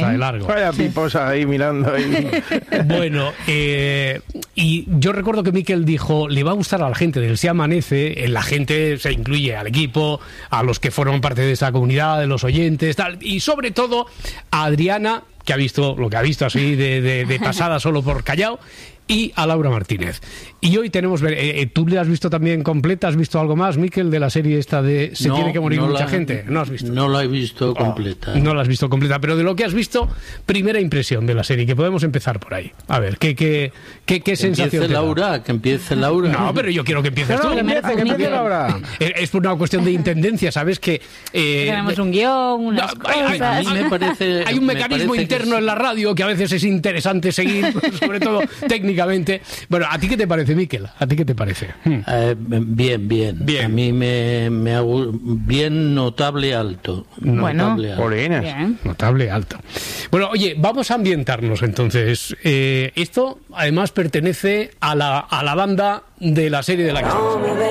pasa de largo. Vaya piposa ahí mirando ahí. Bueno, y yo recuerdo que Miquel dijo, le va a gustar a la gente del Se Amanece, en la gente se incluye al equipo, a los que forman parte de esa comunidad, de los oyentes, tal, y sobre todo a Adriana, que ha visto lo que ha visto así de pasada solo por Callao, y a Laura Martínez. Y hoy tenemos... ¿tú le has visto también completa? ¿Has visto algo más, Miquel, de la serie esta de Se tiene que morir mucha gente? ¿No has visto? No la he visto completa. No la has visto completa, pero de lo que has visto, primera impresión de la serie, que podemos empezar por ahí. A ver, ¿qué sensación te da? Que empiece Laura. No, pero yo quiero que empieces tú. Que empiece Laura. Es por una cuestión de intendencia, ¿sabes? Que tenemos un guión, unas cosas. A mí me parece... Hay un mecanismo interno en la radio que a veces es interesante seguir, sobre todo técnicamente. Bueno, ¿a ti qué te parece, Miquel? ¿A ti qué te parece? Bien. A mí me ha bien notable alto. Bueno, Notable alto. Bueno, oye, vamos a ambientarnos entonces. Esto además pertenece a la banda de la serie de la que estamos hablando.